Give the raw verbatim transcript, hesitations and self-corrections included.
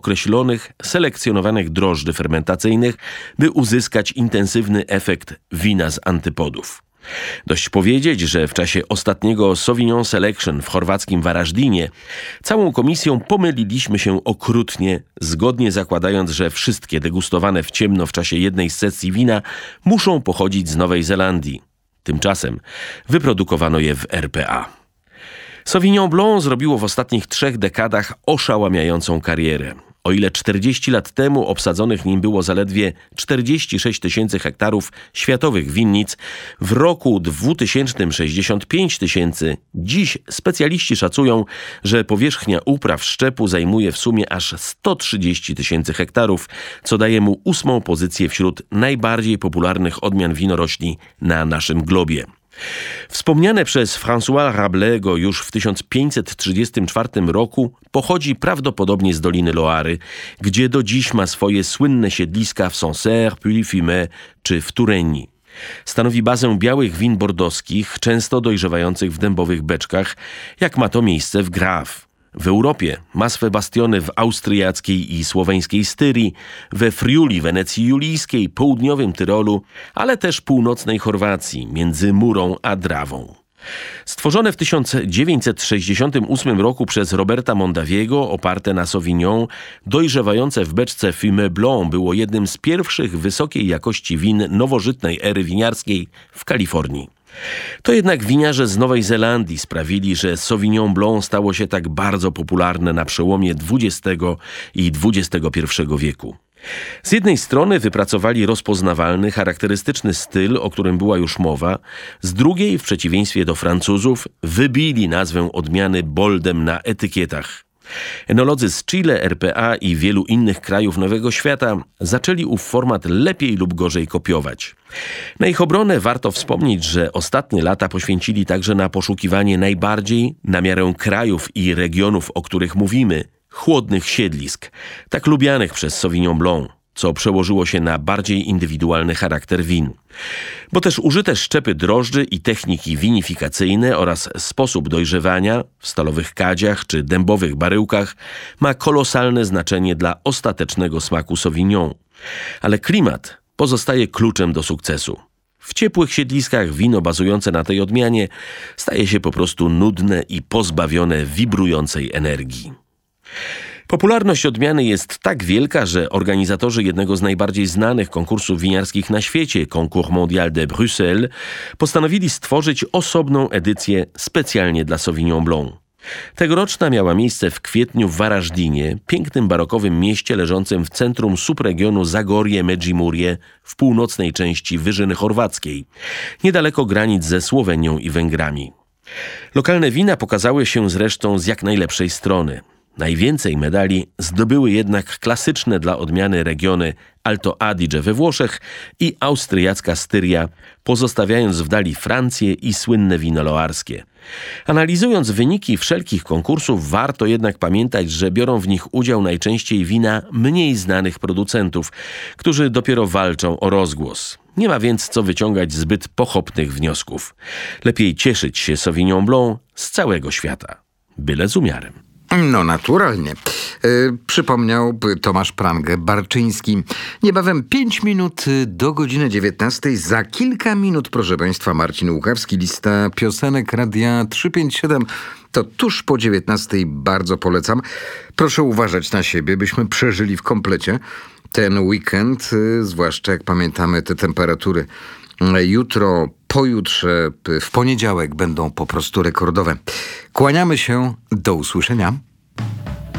określonych, selekcjonowanych drożdży fermentacyjnych, by uzyskać intensywny efekt wina z antypodów. Dość powiedzieć, że w czasie ostatniego Sauvignon Selection w chorwackim Varażdinie całą komisją pomyliliśmy się okrutnie, zgodnie zakładając, że wszystkie degustowane w ciemno w czasie jednej z sesji wina muszą pochodzić z Nowej Zelandii. Tymczasem wyprodukowano je w R P A. Sauvignon Blanc zrobiło w ostatnich trzech dekadach oszałamiającą karierę. O ile czterdzieści lat temu obsadzonych nim było zaledwie czterdzieści sześć tysięcy hektarów światowych winnic, w roku dwutysięcznym sześćdziesiąt pięć tysięcy, dziś specjaliści szacują, że powierzchnia upraw szczepu zajmuje w sumie aż sto trzydzieści tysięcy hektarów, co daje mu ósmą pozycję wśród najbardziej popularnych odmian winorośli na naszym globie. Wspomniane przez François Rabelaise'ego już w tysiąc pięćset trzydziestym czwartym roku pochodzi prawdopodobnie z Doliny Loary, gdzie do dziś ma swoje słynne siedliska w Sancerre, Puy-Fumé czy w Turenii. Stanowi bazę białych win bordowskich, często dojrzewających w dębowych beczkach, jak ma to miejsce w Grave. W Europie ma swe bastiony w austriackiej i słoweńskiej Styrii, we Friuli, Wenecji Julijskiej, południowym Tyrolu, ale też północnej Chorwacji, między Murą a Drawą. Stworzone w tysiąc dziewięćset sześćdziesiątym ósmym roku przez Roberta Mondaviego, oparte na Sauvignon, dojrzewające w beczce Fumé Blanc było jednym z pierwszych wysokiej jakości win nowożytnej ery winiarskiej w Kalifornii. To jednak winiarze z Nowej Zelandii sprawili, że Sauvignon Blanc stało się tak bardzo popularne na przełomie dwudziestego i dwudziestego pierwszego wieku. Z jednej strony wypracowali rozpoznawalny, charakterystyczny styl, o którym była już mowa, z drugiej, w przeciwieństwie do Francuzów, wybili nazwę odmiany boldem na etykietach. Enolodzy z Chile, R P A i wielu innych krajów Nowego Świata zaczęli ów format lepiej lub gorzej kopiować. Na ich obronę warto wspomnieć, że ostatnie lata poświęcili także na poszukiwanie najbardziej, na miarę krajów i regionów, o których mówimy, chłodnych siedlisk, tak lubianych przez Sauvignon Blanc, co przełożyło się na bardziej indywidualny charakter win. Bo też użyte szczepy drożdży i techniki winifikacyjne oraz sposób dojrzewania w stalowych kadziach czy dębowych baryłkach ma kolosalne znaczenie dla ostatecznego smaku Sauvignon. Ale klimat pozostaje kluczem do sukcesu. W ciepłych siedliskach wino bazujące na tej odmianie staje się po prostu nudne i pozbawione wibrującej energii. Popularność odmiany jest tak wielka, że organizatorzy jednego z najbardziej znanych konkursów winiarskich na świecie, Concours Mondial de Bruxelles, postanowili stworzyć osobną edycję specjalnie dla Sauvignon Blanc. Tegoroczna miała miejsce w kwietniu w Varażdinie, pięknym barokowym mieście leżącym w centrum subregionu Zagorje Međimurje w północnej części Wyżyny Chorwackiej, niedaleko granic ze Słowenią i Węgrami. Lokalne wina pokazały się zresztą z jak najlepszej strony. Najwięcej medali zdobyły jednak klasyczne dla odmiany regiony Alto Adige we Włoszech i austriacka Styria, pozostawiając w dali Francję i słynne wino loarskie. Analizując wyniki wszelkich konkursów, warto jednak pamiętać, że biorą w nich udział najczęściej wina mniej znanych producentów, którzy dopiero walczą o rozgłos. Nie ma więc co wyciągać zbyt pochopnych wniosków. Lepiej cieszyć się Sauvignon Blanc z całego świata. Byle z umiarem. No naturalnie. Yy, przypomniał Tomasz Prangę-Barczyński. Niebawem pięć minut do godziny dziewiętnastej. Za kilka minut, proszę Państwa, Marcin Łukawski, lista piosenek Radia trzysta pięćdziesiąt siedem. To tuż po dziewiętnastej, bardzo polecam. Proszę uważać na siebie, byśmy przeżyli w komplecie ten weekend, yy, zwłaszcza jak pamiętamy te temperatury. Jutro, pojutrze, w poniedziałek będą po prostu rekordowe. Kłaniamy się, do usłyszenia.